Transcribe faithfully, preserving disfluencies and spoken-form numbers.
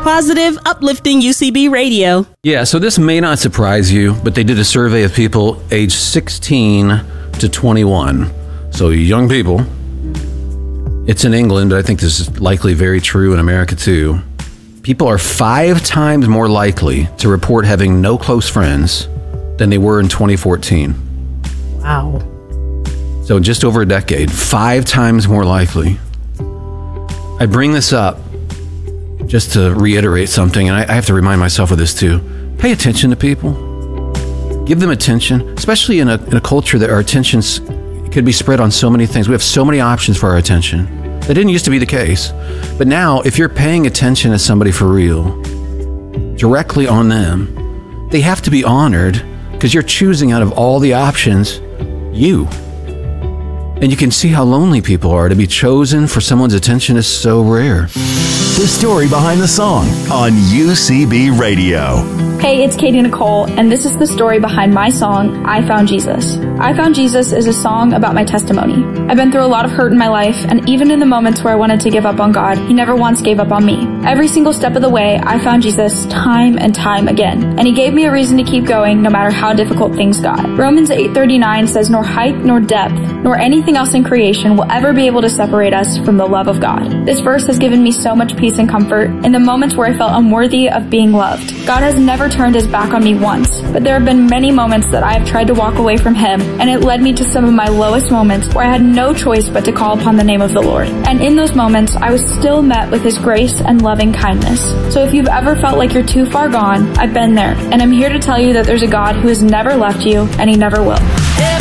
positive, uplifting U C B radio. Yeah, so this may not surprise you, but they did a survey of people aged sixteen to twenty-one. So young people. It's in England, but I think this is likely very true in America too. People are five times more likely to report having no close friends than they were in twenty fourteen. Wow. So just over a decade, five times more likely. I bring this up just to reiterate something, and I, I have to remind myself of this too. Pay attention to people. Give them attention, especially in a, in a culture that our attentions could be spread on so many things. We have so many options for our attention. That didn't used to be the case. But now, if you're paying attention to somebody for real, directly on them, they have to be honored because you're choosing out of all the options, you. And you can see how lonely people are. To be chosen for someone's attention is so rare. The story behind the song on U C B Radio. Hey, it's Katie Nicole, and this is the story behind my song, I Found Jesus. I Found Jesus is a song about my testimony. I've been through a lot of hurt in my life, and even in the moments where I wanted to give up on God, He never once gave up on me. Every single step of the way, I found Jesus time and time again, and He gave me a reason to keep going no matter how difficult things got. Romans eight thirty-nine says, "Nor height, nor depth, nor anything else in creation will ever be able to separate us from the love of God." This verse has given me so much peace and comfort in the moments where I felt unworthy of being loved. God has never turned His back on me once, but there have been many moments that I have tried to walk away from Him, and it led me to some of my lowest moments where I had no choice but to call upon the name of the Lord. And in those moments, I was still met with His grace and loving kindness. So if you've ever felt like you're too far gone, I've been there, and I'm here to tell you that there's a God who has never left you, and He never will.